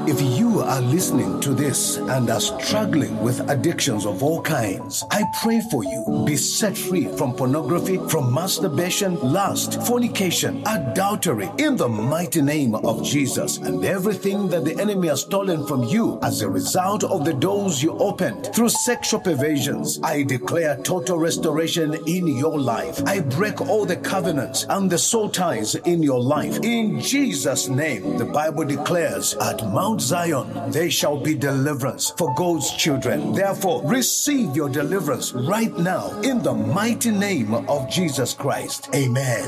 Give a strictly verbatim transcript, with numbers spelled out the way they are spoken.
If you are listening to this and are struggling with addictions of all kinds, I pray for you. Be set free from pornography, from masturbation, lust, fornication, adultery, in the mighty name of Jesus. And everything that the enemy has stolen from you as a result of the doors you opened through sexual perversions, I declare total restoration in your life. I break all the covenants and the soul ties in your life. In Jesus' name, the Bible declares, at Mount Zion there shall be deliverance for God's children. Therefore, receive your deliverance right now in the mighty name of Jesus Christ. Amen.